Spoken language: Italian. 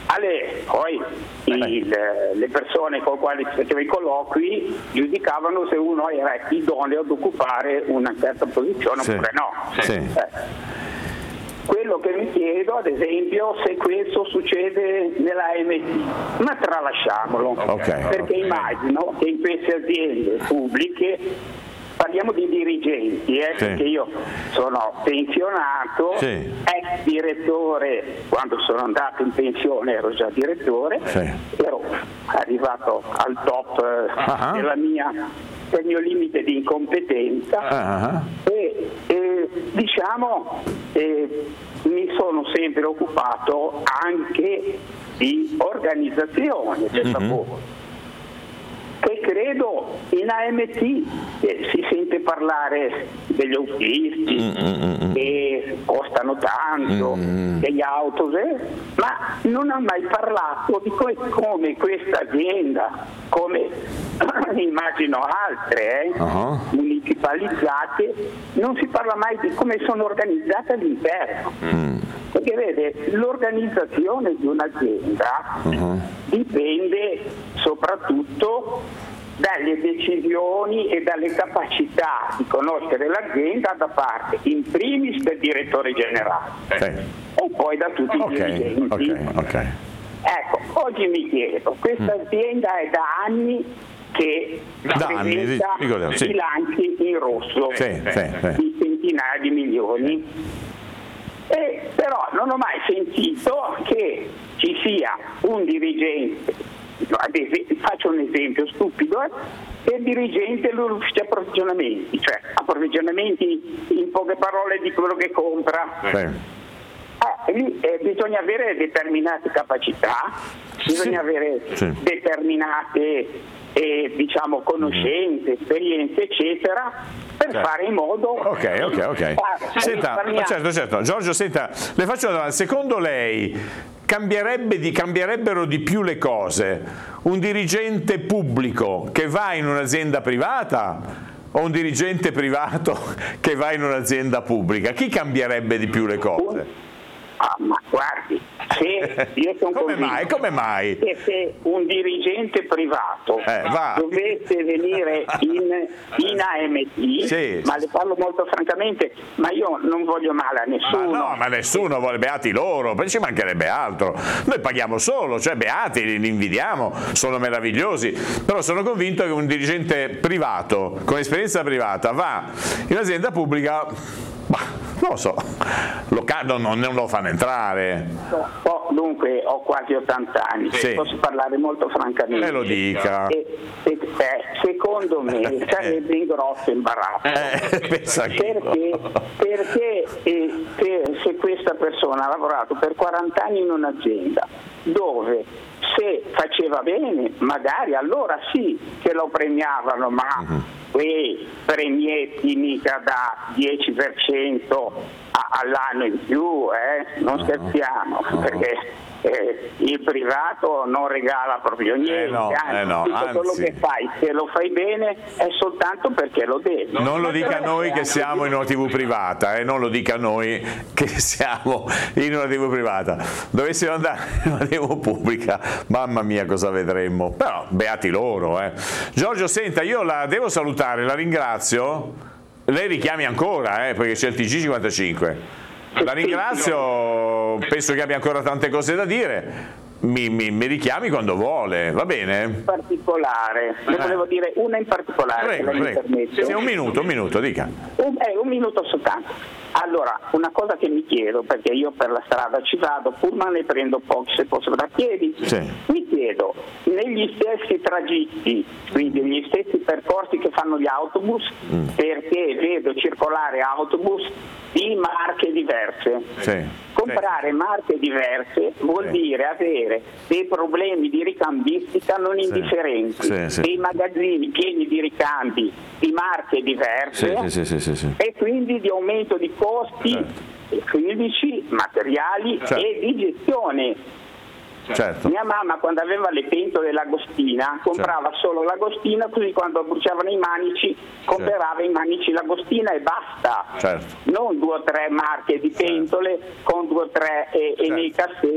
Poi le persone con le quali si faceva i colloqui giudicavano se uno era idoneo ad occupare una certa posizione oppure no. Quello che mi chiedo, ad esempio, se questo succede nella AMT, ma tralasciamolo, perché immagino che in queste aziende pubbliche, parliamo di dirigenti, perché io sono pensionato, ex direttore, quando sono andato in pensione ero già direttore, ero arrivato al top del mio limite di incompetenza e diciamo mi sono sempre occupato anche di organizzazione del lavoro, che credo in AMT si sente parlare degli autisti che costano tanto, degli autobus, ma non ha mai parlato di come questa azienda, come immagino altre municipalizzate, non si parla mai di come sono organizzate all'interno. Perché vede, l'organizzazione di un'azienda dipende soprattutto dalle decisioni e dalle capacità di conoscere l'azienda da parte in primis del direttore generale e poi da tutti i dirigenti. Ecco, oggi mi chiedo, questa azienda è da anni che presenta bilanci in rosso di centinaia di milioni. Però non ho mai sentito che ci sia un dirigente, faccio un esempio stupido, che il dirigente dell'ufficio approvvigionamenti, cioè approvvigionamenti in poche parole di quello che compra. Lì bisogna avere determinate capacità, bisogna avere determinate conoscenze, esperienze, eccetera, per fare in modo Senta, certo. Giorgio, senta, le faccio una domanda. Secondo lei cambierebbero di più le cose un dirigente pubblico che va in un'azienda privata o un dirigente privato che va in un'azienda pubblica? Chi cambierebbe di più le cose? Ma guardi, se io sono come mai? Che se un dirigente privato dovesse venire in AMT, ma le parlo molto francamente, ma io non voglio male a nessuno. Ma nessuno vuole, beati loro, ci mancherebbe altro. Noi paghiamo solo, cioè beati, li invidiamo, sono meravigliosi, però sono convinto che un dirigente privato, con esperienza privata, va in un'azienda pubblica, non lo so, non lo fanno entrare. Dunque ho quasi 80 anni, posso parlare molto francamente. Me lo dica. Secondo me sarebbe in grosso imbarazzo. Perché se questa persona ha lavorato per 40 anni in un'azienda dove se faceva bene, magari allora sì che lo premiavano, ma quei premietti mica da 10% all'anno in più, non scherziamo, perché il privato non regala proprio niente, tutto quello che fai, se lo fai bene è soltanto perché lo devi. Non lo dica a noi che siamo in una TV privata, non lo dica a noi che siamo in una TV privata. Dovessimo andare in una TV pubblica, mamma mia cosa vedremmo, però beati loro. Giorgio, senta, io la devo salutare, la ringrazio, lei richiami ancora perché c'è il TG55. La ringrazio, penso che abbia ancora tante cose da dire, mi richiami quando vuole, va bene? In particolare, ne volevo dire una in particolare. Prego. Sì, un minuto, dica. Un minuto soltanto. Allora, una cosa che mi chiedo, perché io per la strada ci vado, pullman ne prendo pochi se posso da piedi, mi chiedo, negli stessi tragitti, quindi negli stessi percorsi che fanno gli autobus, perché vedo circolare autobus di marche diverse. Comprare marche diverse vuol dire avere dei problemi di ricambistica non indifferenti, dei magazzini pieni di ricambi di marche diverse e quindi di aumento di costi fisici, materiali e di gestione. Mia mamma quando aveva le pentole Lagostina comprava solo Lagostina, così quando bruciavano i manici comprava i manici Lagostina e basta, non 2 o 3 marche di pentole con 2 o 3 e nei cassetti